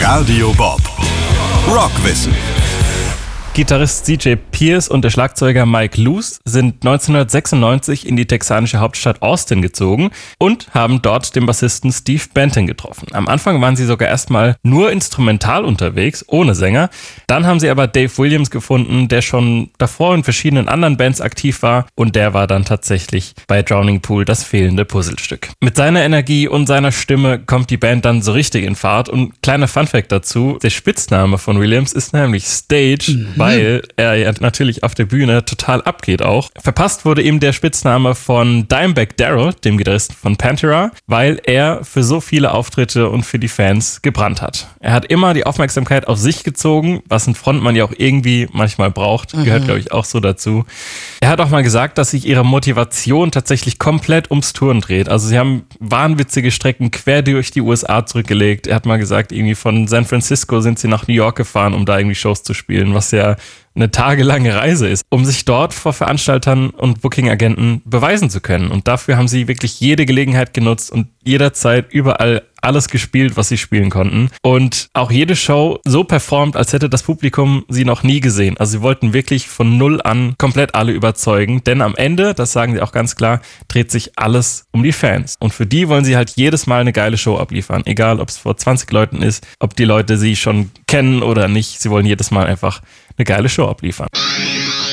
Radio Bob. Rockwissen. Gitarrist CJ Pierce und der Schlagzeuger Mike Luce sind 1996 in die texanische Hauptstadt Austin gezogen und haben dort den Bassisten Steve Benton getroffen. Am Anfang waren sie sogar erstmal nur instrumental unterwegs, ohne Sänger. Dann haben sie aber Dave Williams gefunden, der schon davor in verschiedenen anderen Bands aktiv war, und der war dann tatsächlich bei Drowning Pool das fehlende Puzzlestück. Mit seiner Energie und seiner Stimme kommt die Band dann so richtig in Fahrt, und kleiner Funfact dazu: Der Spitzname von Williams ist nämlich Stage, weil er ja natürlich auf der Bühne total abgeht auch. Verpasst wurde ihm der Spitzname von Dimebag Darrell, dem Gitarristen von Pantera, weil er für so viele Auftritte und für die Fans gebrannt hat. Er hat immer die Aufmerksamkeit auf sich gezogen, was ein Frontmann ja auch irgendwie manchmal braucht. Gehört, glaube ich, auch so dazu. Er hat auch mal gesagt, dass sich ihre Motivation tatsächlich komplett ums Touren dreht. Also sie haben wahnwitzige Strecken quer durch die USA zurückgelegt. Er hat mal gesagt, irgendwie von San Francisco sind sie nach New York gefahren, um da irgendwie Shows zu spielen, was ja eine tagelange Reise ist, um sich dort vor Veranstaltern und Booking-Agenten beweisen zu können. Und dafür haben sie wirklich jede Gelegenheit genutzt und jederzeit überall alles gespielt, was sie spielen konnten. Und auch jede Show so performt, als hätte das Publikum sie noch nie gesehen. Also sie wollten wirklich von null an komplett alle überzeugen. Denn am Ende, das sagen sie auch ganz klar, dreht sich alles um die Fans. Und für die wollen sie halt jedes Mal eine geile Show abliefern. Egal, ob es vor 20 Leuten ist, ob die Leute sie schon kennen oder nicht. Sie wollen jedes Mal einfach eine geile Show abliefern.